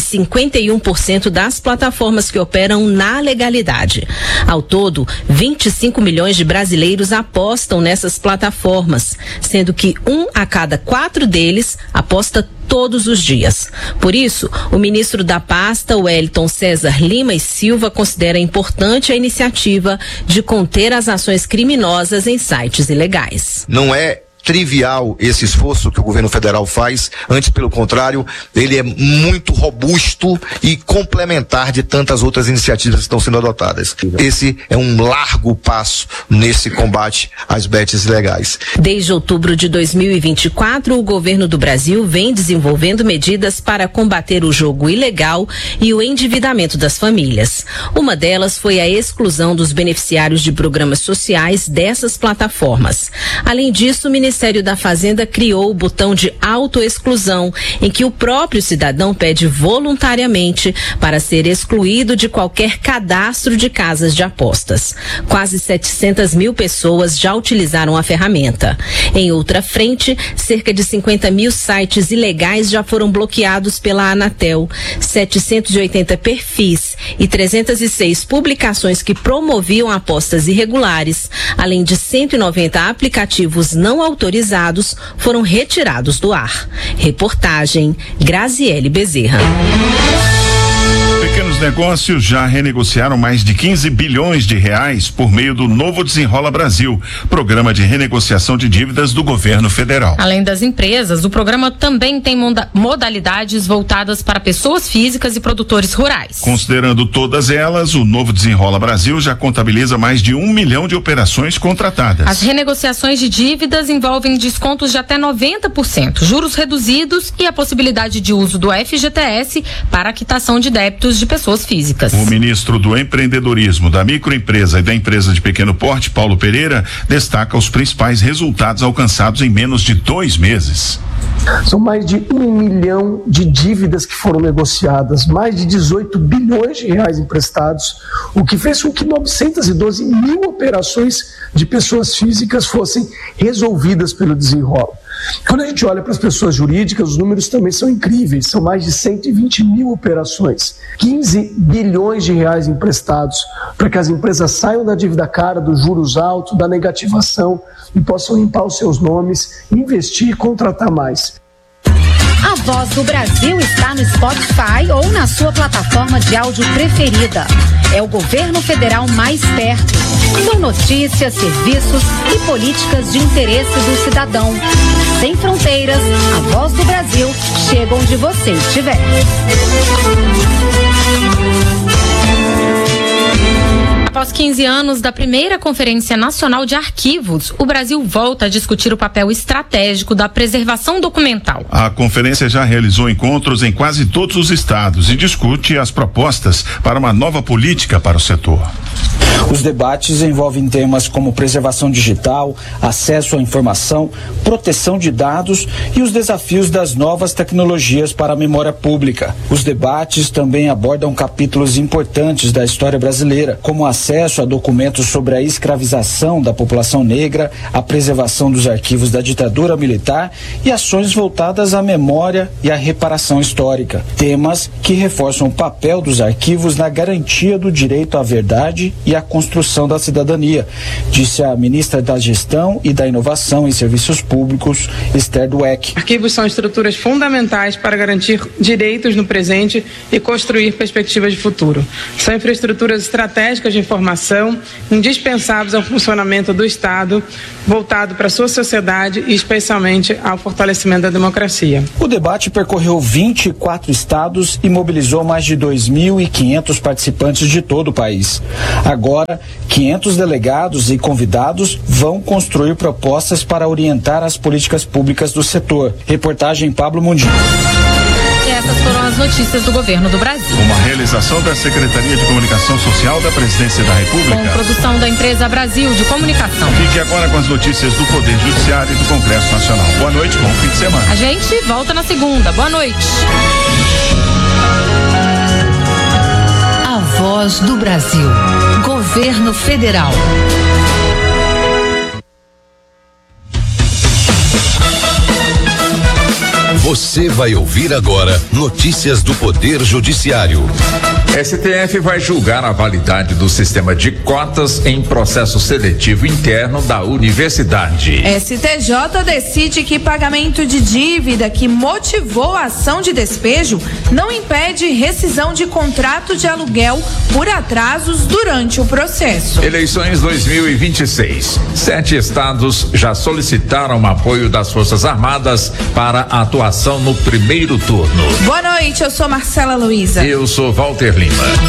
51% das plataformas que operam na legalidade. Ao todo, 25 milhões de brasileiros apostam nessas plataformas, sendo que 1 a cada 4 deles aposta todos os dias. Por isso, o ministro da pasta, Wellington César Lima e Silva, considera importante a iniciativa de conter as ações criminosas em sites ilegais. Não é trivial esse esforço que o governo federal faz, antes pelo contrário, ele é muito robusto e complementar de tantas outras iniciativas que estão sendo adotadas. Esse é um largo passo nesse combate às bets ilegais. Desde outubro de 2024, o governo do Brasil vem desenvolvendo medidas para combater o jogo ilegal e o endividamento das famílias. Uma delas foi a exclusão dos beneficiários de programas sociais dessas plataformas. Além disso, o Ministério da Fazenda criou o botão de autoexclusão, em que o próprio cidadão pede voluntariamente para ser excluído de qualquer cadastro de casas de apostas. Quase 700 mil pessoas já utilizaram a ferramenta. Em outra frente, cerca de 50 mil sites ilegais já foram bloqueados pela Anatel, 780 perfis e 306 publicações que promoviam apostas irregulares, além de 190 aplicativos não autorizados, foram retirados do ar. Reportagem Graziele Bezerra. Pequenos negócios já renegociaram mais de 15 bilhões de reais por meio do Novo Desenrola Brasil, programa de renegociação de dívidas do governo federal. Além das empresas, o programa também tem modalidades voltadas para pessoas físicas e produtores rurais. Considerando todas elas, o Novo Desenrola Brasil já contabiliza mais de 1 milhão de operações contratadas. As renegociações de dívidas envolvem descontos de até 90%, juros reduzidos e a possibilidade de uso do FGTS para a quitação de débitos de pessoas físicas. O ministro do Empreendedorismo, da Microempresa e da Empresa de Pequeno Porte, Paulo Pereira, destaca os principais resultados alcançados em menos de 2 meses. São mais de 1 milhão de dívidas que foram negociadas, mais de 18 bilhões de reais emprestados, o que fez com que 912 mil operações de pessoas físicas fossem resolvidas pelo Desenrola. Quando a gente olha para as pessoas jurídicas, os números também são incríveis, são mais de 120 mil operações, 15 bilhões de reais emprestados para que as empresas saiam da dívida cara, dos juros altos, da negativação e possam limpar os seus nomes, investir e contratar mais. A Voz do Brasil está no Spotify ou na sua plataforma de áudio preferida. É o governo federal mais perto. São notícias, serviços e políticas de interesse do cidadão. Sem fronteiras, a Voz do Brasil chega onde você estiver. Após 15 anos da primeira Conferência Nacional de Arquivos, o Brasil volta a discutir o papel estratégico da preservação documental. A conferência já realizou encontros em quase todos os estados e discute as propostas para uma nova política para o setor. Os debates envolvem temas como preservação digital, acesso à informação, proteção de dados e os desafios das novas tecnologias para a memória pública. Os debates também abordam capítulos importantes da história brasileira, como acesso a documentos sobre a escravização da população negra, a preservação dos arquivos da ditadura militar e ações voltadas à memória e à reparação histórica. Temas que reforçam o papel dos arquivos na garantia do direito à verdade e à construção da cidadania, disse a ministra da Gestão e da Inovação em Serviços Públicos, Esther Dweck. Arquivos são estruturas fundamentais para garantir direitos no presente e construir perspectivas de futuro. São infraestruturas estratégicas de informação indispensáveis ao funcionamento do Estado, voltado para a sua sociedade e especialmente ao fortalecimento da democracia. O debate percorreu 24 estados e mobilizou mais de 2.500 participantes de todo o país. Agora, 500 delegados e convidados vão construir propostas para orientar as políticas públicas do setor. Reportagem Pablo Mundim. E essas foram as notícias do governo do Brasil. Uma realização da Secretaria de Comunicação Social da Presidência da República. Com produção da empresa Brasil de Comunicação. Fique agora com as notícias do Poder Judiciário e do Congresso Nacional. Boa noite, bom fim de semana. A gente volta na segunda. Boa noite. A Voz do Brasil. Governo Federal. Você vai ouvir agora notícias do Poder Judiciário. STF vai julgar a validade do sistema de cotas em processo seletivo interno da universidade. STJ decide que pagamento de dívida que motivou a ação de despejo não impede rescisão de contrato de aluguel por atrasos durante o processo. Eleições 2026. 7 estados já solicitaram apoio das Forças Armadas para a atuação no primeiro turno. Boa noite, eu sou Marcela Luiza. Eu sou Walter Lima.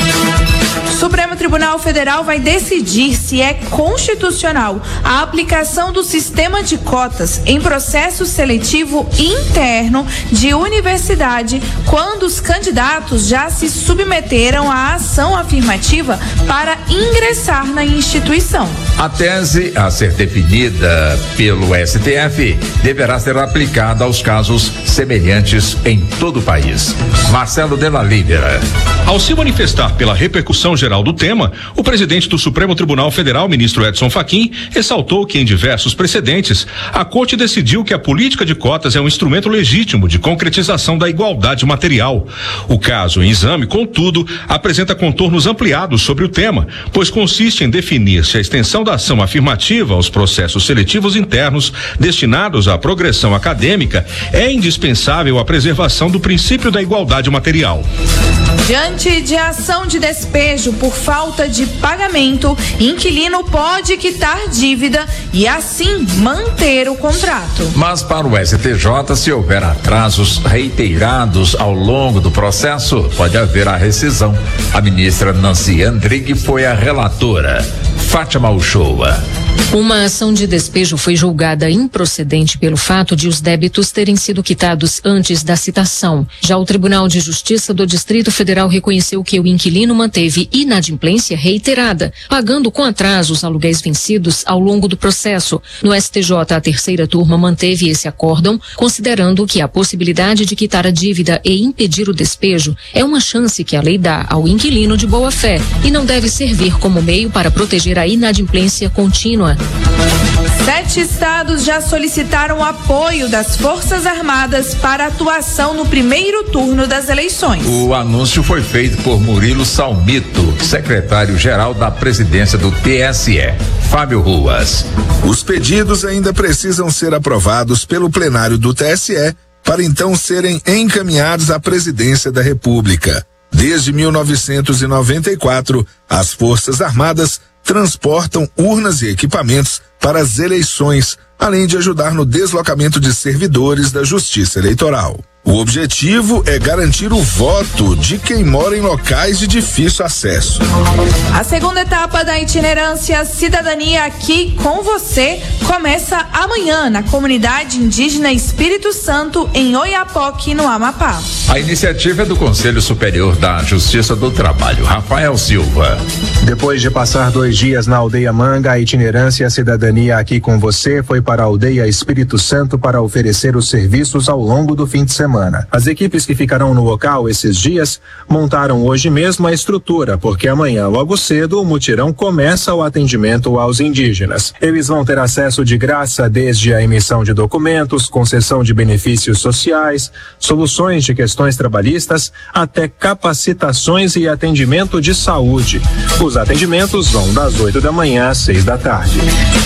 Supremo Tribunal Federal vai decidir se é constitucional a aplicação do sistema de cotas em processo seletivo interno de universidade quando os candidatos já se submeteram à ação afirmativa para ingressar na instituição. A tese a ser definida pelo STF deverá ser aplicada aos casos semelhantes em todo o país. Marcelo Della Libera. Ao se manifestar pela repercussão geral do tema, o presidente do Supremo Tribunal Federal, ministro Edson Fachin, ressaltou que em diversos precedentes, a Corte decidiu que a política de cotas é um instrumento legítimo de concretização da igualdade material. O caso em exame, contudo, apresenta contornos ampliados sobre o tema, pois consiste em definir se a extensão da ação afirmativa aos processos seletivos internos destinados à progressão acadêmica é indispensável à preservação do princípio da igualdade material. Diante de ação de despejo por falta de pagamento, inquilino pode quitar dívida e assim manter o contrato. Mas para o STJ, se houver atrasos reiterados ao longo do processo, pode haver a rescisão. A ministra Nancy Andrighi foi a relatora. Fátima Uchoa. Uma ação de despejo foi julgada improcedente pelo fato de os débitos terem sido quitados antes da citação. Já o Tribunal de Justiça do Distrito Federal reconheceu que o inquilino manteve inadimplência reiterada, pagando com atraso os aluguéis vencidos ao longo do processo. No STJ, a terceira turma manteve esse acórdão, considerando que a possibilidade de quitar a dívida e impedir o despejo é uma chance que a lei dá ao inquilino de boa fé e não deve servir como meio para proteger a inadimplência contínua. 7 estados já solicitaram apoio das Forças Armadas para atuação no primeiro turno das eleições. O anúncio foi feito por Murilo Salmito, secretário-geral da presidência do TSE. Fábio Ruas. Os pedidos ainda precisam ser aprovados pelo plenário do TSE, para então serem encaminhados à presidência da República. Desde 1994, as Forças Armadas transportam urnas e equipamentos para as eleições, além de ajudar no deslocamento de servidores da Justiça Eleitoral. O objetivo é garantir o voto de quem mora em locais de difícil acesso. A segunda etapa da itinerância Cidadania Aqui com Você começa amanhã na comunidade indígena Espírito Santo, em Oiapoque, no Amapá. A iniciativa é do Conselho Superior da Justiça do Trabalho, Rafael Silva. Depois de passar 2 dias na aldeia Manga, a itinerância Cidadania Aqui com Você foi para a aldeia Espírito Santo para oferecer os serviços ao longo do fim de semana. As equipes que ficarão no local esses dias montaram hoje mesmo a estrutura, porque amanhã, logo cedo, o mutirão começa o atendimento aos indígenas. Eles vão ter acesso de graça desde a emissão de documentos, concessão de benefícios sociais, soluções de questões trabalhistas, até capacitações e atendimento de saúde. Os atendimentos vão das 8 da manhã às 6 da tarde.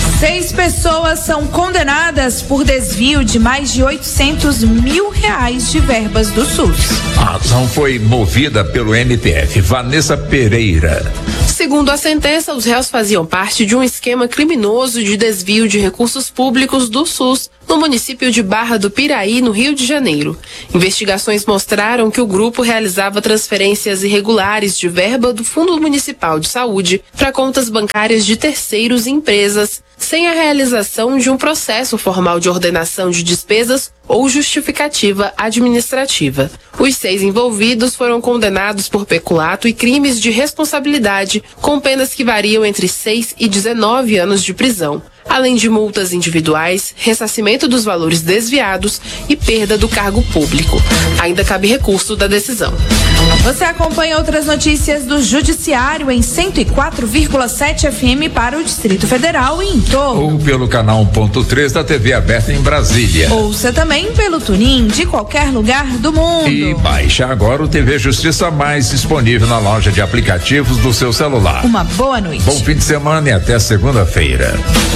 6 pessoas são condenadas por desvio de mais de R$800 mil de verbas do SUS. A ação foi movida pelo MPF. Vanessa Pereira. Segundo a sentença, os réus faziam parte de um esquema criminoso de desvio de recursos públicos do SUS no município de Barra do Piraí, no Rio de Janeiro. Investigações mostraram que o grupo realizava transferências irregulares de verba do Fundo Municipal de Saúde para contas bancárias de terceiros e empresas, sem a realização de um processo formal de ordenação de despesas ou justificativa administrativa. Os 6 envolvidos foram condenados por peculato e crimes de responsabilidade, com penas que variam entre 6 e 19 anos de prisão, além de multas individuais, ressarcimento dos valores desviados e perda do cargo público. Ainda cabe recurso da decisão. Você acompanha outras notícias do Judiciário em 104,7 FM para o Distrito Federal e em torno. Ou pelo canal 1.3 da TV aberta em Brasília. Ouça também pelo TuneIn de qualquer lugar do mundo. E baixe agora o TV Justiça Mais, disponível na loja de aplicativos do seu celular. Uma boa noite. Bom fim de semana e até segunda-feira.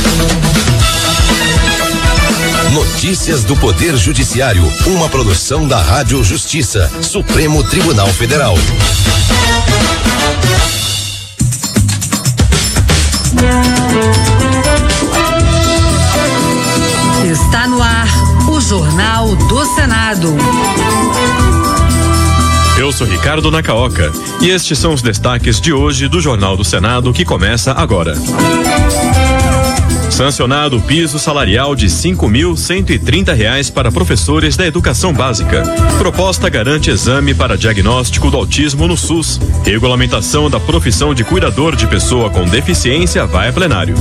Notícias do Poder Judiciário, uma produção da Rádio Justiça, Supremo Tribunal Federal. Está no ar o Jornal do Senado. Eu sou Ricardo Nacaoca e estes são os destaques de hoje do Jornal do Senado, que começa agora. Sancionado o piso salarial de R$5.130 para professores da educação básica. Proposta garante exame para diagnóstico do autismo no SUS. Regulamentação da profissão de cuidador de pessoa com deficiência vai a plenário.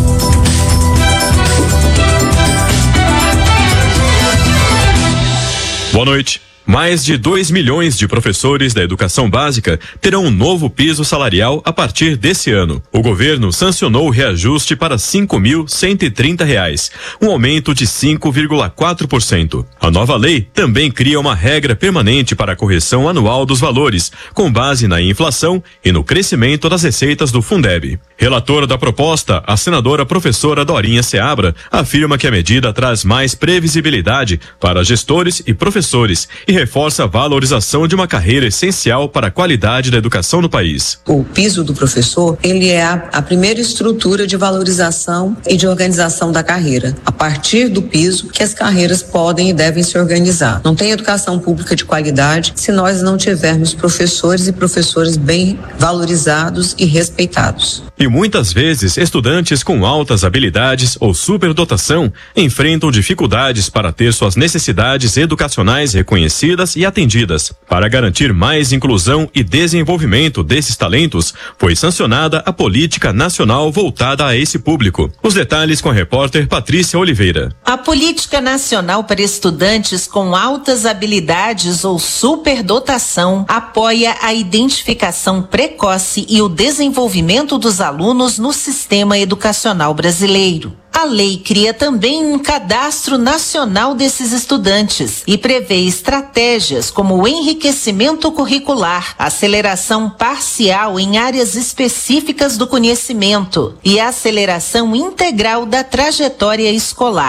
Boa noite. Mais de 2 milhões de professores da educação básica terão um novo piso salarial a partir desse ano. O governo sancionou o reajuste para R$5.130, um aumento de 5,4%. A nova lei também cria uma regra permanente para a correção anual dos valores, com base na inflação e no crescimento das receitas do Fundeb. Relatora da proposta, a senadora professora Dorinha Seabra, afirma que a medida traz mais previsibilidade para gestores e professores e reforça a valorização de uma carreira essencial para a qualidade da educação no país. O piso do professor, ele é a primeira estrutura de valorização e de organização da carreira. A partir do piso que as carreiras podem e devem se organizar. Não tem educação pública de qualidade se nós não tivermos professores e professoras bem valorizados e respeitados. E muitas vezes, estudantes com altas habilidades ou superdotação enfrentam dificuldades para ter suas necessidades educacionais reconhecidas e atendidas. Para garantir mais inclusão e desenvolvimento desses talentos, foi sancionada a Política Nacional voltada a esse público. Os detalhes com a repórter Patrícia Oliveira. A Política Nacional para Estudantes com Altas Habilidades ou Superdotação apoia a identificação precoce e o desenvolvimento dos alunos no sistema educacional brasileiro. A lei cria também um cadastro nacional desses estudantes e prevê estratégias como o enriquecimento curricular, aceleração parcial em áreas específicas do conhecimento e a aceleração integral da trajetória escolar.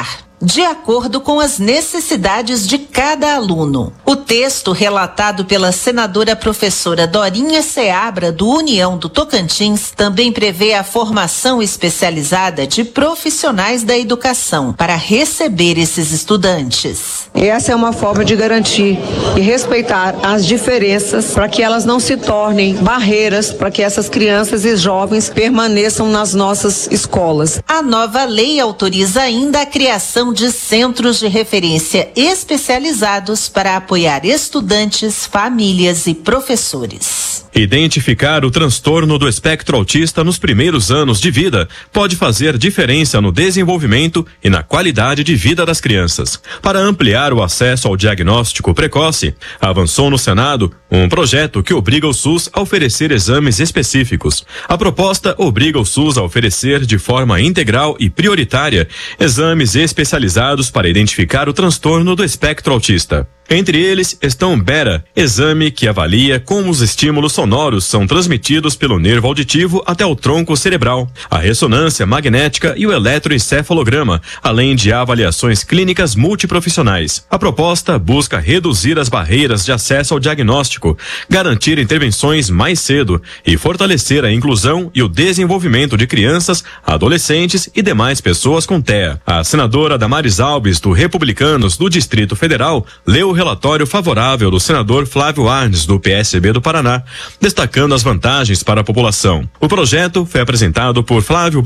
de acordo com as necessidades de cada aluno. O texto, relatado pela senadora professora Dorinha Seabra, do União do Tocantins, também prevê a formação especializada de profissionais da educação para receber esses estudantes. Essa é uma forma de garantir e respeitar as diferenças para que elas não se tornem barreiras para que essas crianças e jovens permaneçam nas nossas escolas. A nova lei autoriza ainda a criação de centros de referência especializados para apoiar estudantes, famílias e professores. Identificar o transtorno do espectro autista nos primeiros anos de vida pode fazer diferença no desenvolvimento e na qualidade de vida das crianças. Para ampliar o acesso ao diagnóstico precoce, avançou no Senado um projeto que obriga o SUS a oferecer exames específicos. A proposta obriga o SUS a oferecer de forma integral e prioritária exames especializados para identificar o transtorno do espectro autista. Entre eles estão BERA, exame que avalia como os estímulos sonoros são transmitidos pelo nervo auditivo até o tronco cerebral, a ressonância magnética e o eletroencefalograma, além de avaliações clínicas multiprofissionais. A proposta busca reduzir as barreiras de acesso ao diagnóstico, garantir intervenções mais cedo e fortalecer a inclusão e o desenvolvimento de crianças, adolescentes e demais pessoas com TEA. A senadora Damares Alves, do Republicanos do Distrito Federal, leu o relatório favorável do senador Flávio Arnes, do PSB do Paraná, destacando as vantagens para a população. O projeto foi apresentado por Flávio